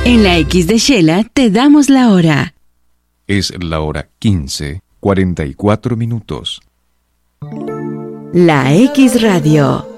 En la X de Shela te damos la hora. Es la hora 15:44. La X Radio.